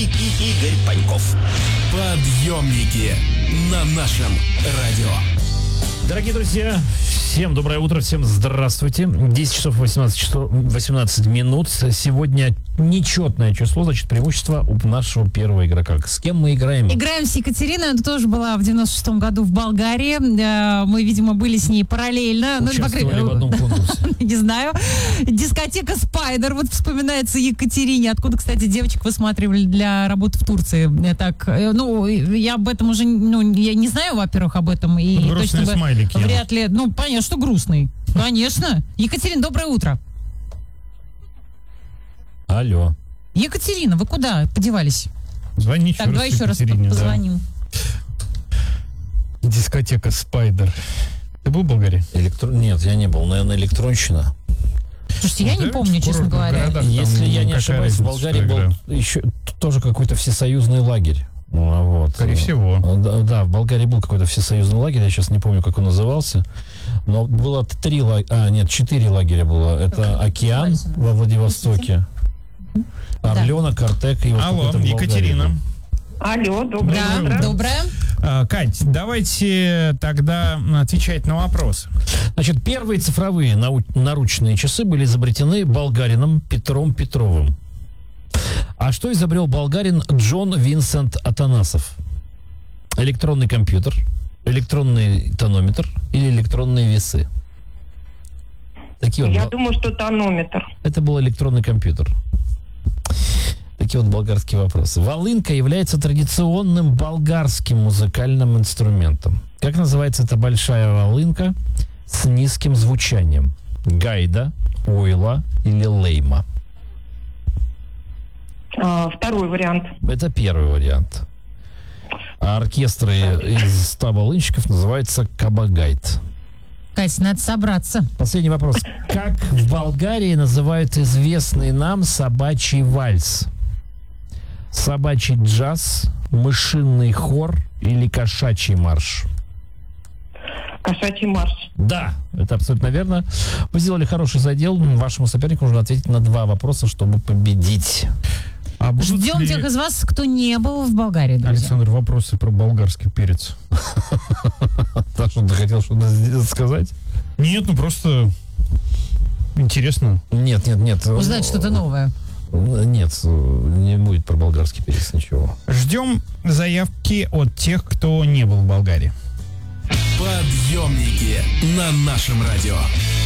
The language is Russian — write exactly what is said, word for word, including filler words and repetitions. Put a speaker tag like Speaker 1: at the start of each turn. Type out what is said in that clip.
Speaker 1: Игорь Паньков. Подъемники на нашем радио.
Speaker 2: Дорогие друзья, всем доброе утро, всем здравствуйте. десять часов восемнадцать, часов, восемнадцать минут. Сегодня нечетное число, значит, преимущество у нашего первого игрока. С кем мы играем?
Speaker 3: Играем с Екатериной. Она тоже была в девяносто шестом году в Болгарии. Мы, видимо, были с ней параллельно.
Speaker 2: Участвовали в одном конкурсе.
Speaker 3: Не знаю. Дискотека «Спайдер». Вот вспоминается Екатерине. Откуда, кстати, девочек высматривали для работы в Турции. Так, ну, я об этом уже, ну, я не знаю, во-первых, об этом. И
Speaker 4: грустные
Speaker 3: точно
Speaker 4: смайлики.
Speaker 3: Вряд ли. Ну, понятно, что грустный. Конечно. Екатерина, доброе утро.
Speaker 2: Алло.
Speaker 3: Екатерина, вы куда подевались?
Speaker 4: Звони еще
Speaker 3: так,
Speaker 4: раз
Speaker 3: давай еще раз
Speaker 4: Екатерине,
Speaker 3: позвоним.
Speaker 4: Да. Дискотека «Спайдер». Ты был в Болгарии?
Speaker 2: Электро... Нет, я не был. Наверное, электронщина.
Speaker 3: Слушайте, я
Speaker 4: Ну,
Speaker 3: не помню, честно говоря.
Speaker 4: городах,
Speaker 2: Если
Speaker 4: там
Speaker 2: я не ошибаюсь, в Болгарии был еще тоже какой-то всесоюзный лагерь. Ну, вот.
Speaker 4: Скорее всего.
Speaker 2: Да, да, в Болгарии был какой-то всесоюзный лагерь, я сейчас не помню, как он назывался. Но было три лагеря, а, нет, четыре лагеря было. Это «Океан» во Владивостоке, «Орленок», «Артек» и вот
Speaker 4: Алло,
Speaker 2: какой-то в Болгарии
Speaker 4: Екатерина.
Speaker 2: был.
Speaker 5: Алло, доброе
Speaker 3: Да,
Speaker 5: утро.
Speaker 3: доброе.
Speaker 4: А, Кать, давайте тогда отвечать на вопрос.
Speaker 2: Значит, первые цифровые нау- наручные часы были изобретены болгарином Петром Петровым. А что изобрел болгарин Джон Винсент Атанасов? Электронный компьютер, электронный тонометр или электронные весы? Такие вот
Speaker 5: Я
Speaker 2: бол-
Speaker 5: думаю, что тонометр.
Speaker 2: Это был электронный компьютер. Такие вот болгарские вопросы. Волынка является традиционным болгарским музыкальным инструментом. Как называется эта большая волынка с низким звучанием? Гайда, ойла или лейма?
Speaker 5: А, второй вариант.
Speaker 2: Это первый вариант. А оркестры из ста волынщиков называются кабагайт.
Speaker 3: Кать, надо собраться.
Speaker 2: Последний вопрос. Как в Болгарии называют известный нам собачий вальс? Собачий джаз, мышиный хор или кошачий марш?
Speaker 5: Кошачий марш.
Speaker 2: Да, это абсолютно верно. Вы сделали хороший задел. Вашему сопернику нужно ответить на два вопроса, чтобы победить.
Speaker 4: А будут
Speaker 3: Ждем
Speaker 4: ли,
Speaker 3: тех из вас, кто не был в Болгарии, друзья.
Speaker 4: Александр, вопросы про болгарский перец?
Speaker 2: Так что ты хотел что-то сказать?
Speaker 4: Нет, ну просто интересно.
Speaker 2: Нет, нет, нет.
Speaker 3: Узнать что-то новое.
Speaker 2: Нет, не будет про болгарский перец ничего.
Speaker 4: Ждем заявки от тех, кто не был в Болгарии.
Speaker 1: Подъемники на нашем радио.